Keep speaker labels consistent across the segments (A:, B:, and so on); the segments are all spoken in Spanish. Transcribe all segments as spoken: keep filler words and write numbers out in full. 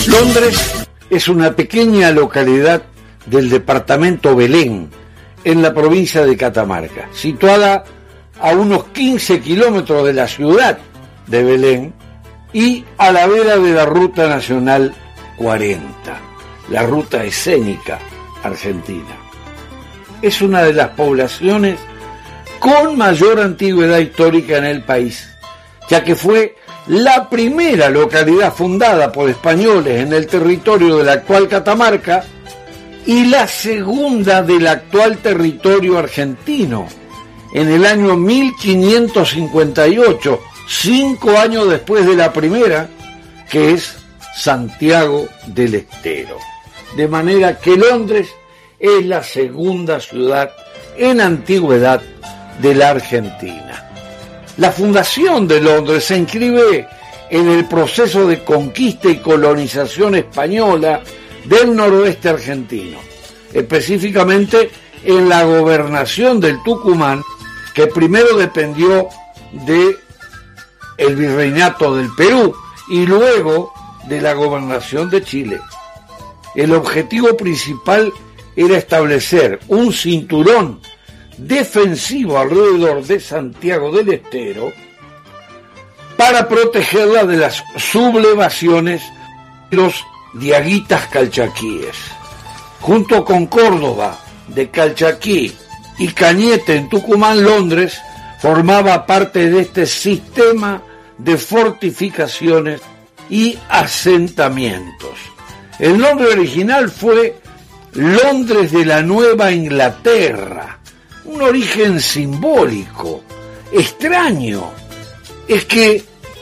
A: Londres es una pequeña localidad del departamento Belén, en la provincia de Catamarca, situada a unos quince kilómetros de la ciudad de Belén y a la vera de la Ruta Nacional cuarenta, la ruta escénica argentina. Es una de las poblaciones con mayor antigüedad histórica en el país, ya que fue la primera localidad fundada por españoles en el territorio de la actual Catamarca y la segunda del actual territorio argentino, en el año mil quinientos cincuenta y ocho, cinco años después de la primera, que es Santiago del Estero. De manera que Londres es la segunda ciudad en antigüedad de la Argentina. La fundación de Londres se inscribe en el proceso de conquista y colonización española del noroeste argentino, específicamente en la gobernación del Tucumán, que primero dependió de el virreinato del Perú y luego de la gobernación de Chile. El objetivo principal era establecer un cinturón defensivo alrededor de Santiago del Estero para protegerla de las sublevaciones de los diaguitas calchaquíes. Junto con Córdoba de Calchaquí y Cañete en Tucumán, Londres formaba parte de este sistema de fortificaciones y asentamientos. El nombre original fue Londres de la Nueva Inglaterra, un origen simbólico, extraño, es que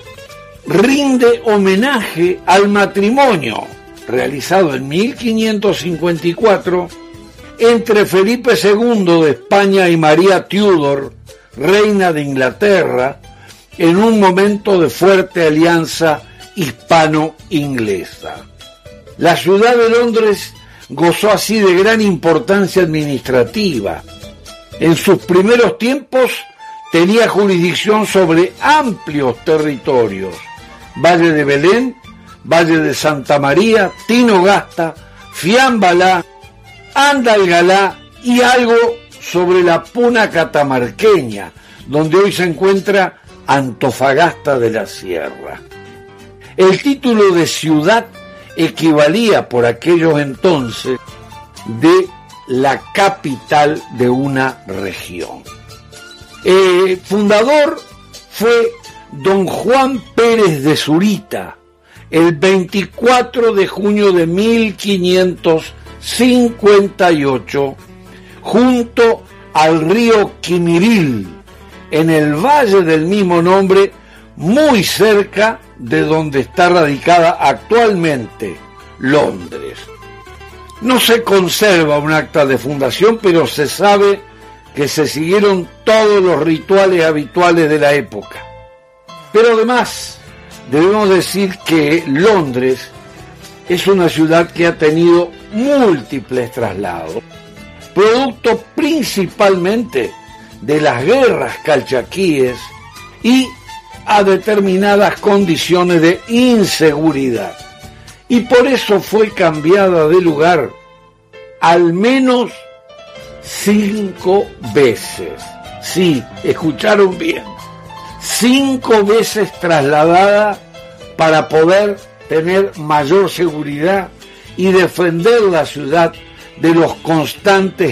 A: rinde homenaje al matrimonio realizado en mil quinientos cincuenta y cuatro entre Felipe segundo de España y María Tudor, reina de Inglaterra, en un momento de fuerte alianza hispano-inglesa. La ciudad de Londres gozó así de gran importancia administrativa. En sus primeros tiempos tenía jurisdicción sobre amplios territorios: Valle de Belén, Valle de Santa María, Tinogasta, Fiambalá, Andalgalá y algo sobre la Puna catamarqueña, donde hoy se encuentra Antofagasta de la Sierra. El título de ciudad equivalía por aquellos entonces de la capital de una región. El fundador fue don Juan Pérez de Zurita, el veinticuatro de junio de mil quinientos cincuenta y ocho, junto al río Quimiril, en el valle del mismo nombre, muy cerca de donde está radicada actualmente Londres. No se conserva un acta de fundación, pero se sabe que se siguieron todos los rituales habituales de la época. Pero además, debemos decir que Londres es una ciudad que ha tenido múltiples traslados, producto principalmente de las guerras calchaquíes y a determinadas condiciones de inseguridad. Y por eso fue cambiada de lugar al menos cinco veces. Sí, escucharon bien. Cinco veces trasladada para poder tener mayor seguridad y defender la ciudad de los constantes